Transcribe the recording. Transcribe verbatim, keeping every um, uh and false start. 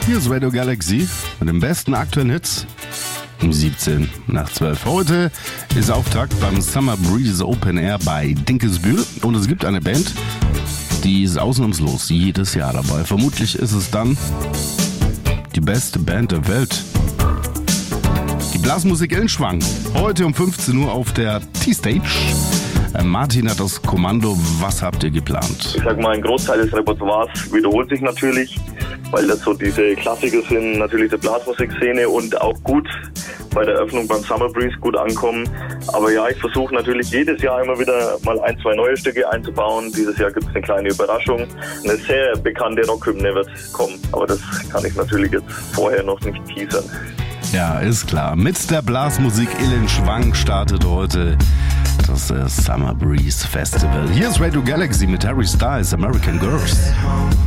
Hier ist Radio Galaxy mit den besten aktuellen Hits um siebzehn nach zwölf. Heute ist Auftakt beim Summer Breeze Open Air bei Dinkelsbühl und es gibt eine Band, die ist ausnahmslos jedes Jahr dabei. Vermutlich ist es dann die beste Band der Welt. Die Blasmusik Illenschwang. Heute um fünfzehn Uhr auf der T-Stage. Martin hat das Kommando. Was habt ihr geplant? Ich sag mal, ein Großteil des Repertoires wiederholt sich natürlich, weil das so diese Klassiker sind, natürlich der Blasmusikszene und auch gut bei der Eröffnung beim Summer Breeze gut ankommen. Aber ja, ich versuche natürlich jedes Jahr immer wieder mal ein, zwei neue Stücke einzubauen. Dieses Jahr gibt es eine kleine Überraschung. Eine sehr bekannte Rockhymne wird kommen, aber das kann ich natürlich jetzt vorher noch nicht teasern. Ja, ist klar. Mit der Blasmusik Illenschwang startet heute das äh, Summer Breeze Festival. Hier ist Radio Galaxy mit Harry Styles, American Girls.